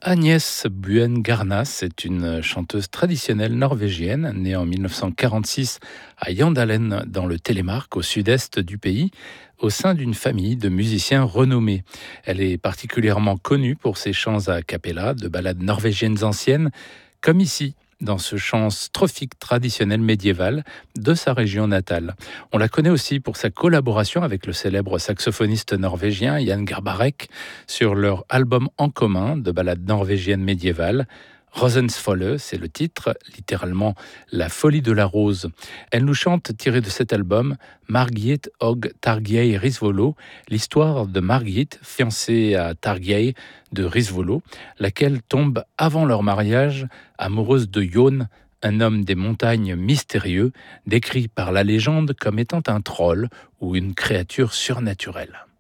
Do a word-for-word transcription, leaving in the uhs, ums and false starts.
Agnès Buen-Garnas est une chanteuse traditionnelle norvégienne, née en mille neuf cent quarante-six à Jandalen, dans le Télémark, au sud-est du pays, au sein d'une famille de musiciens renommés. Elle est particulièrement connue pour ses chants a cappella de ballades norvégiennes anciennes, comme ici, dans ce chant strophique traditionnel médiéval de sa région natale. On la connaît aussi pour sa collaboration avec le célèbre saxophoniste norvégien Jan Garbarek sur leur album en commun de ballades norvégiennes médiévales. Rosensfolle, c'est le titre, littéralement La folie de la rose. Elle nous chante, tiré de cet album, Margit og Tarjei Risvolo, l'histoire de Margit, fiancée à Tarjei de Risvolo, laquelle tombe avant leur mariage, amoureuse de Jon, un homme des montagnes mystérieux, décrit par la légende comme étant un troll ou une créature surnaturelle.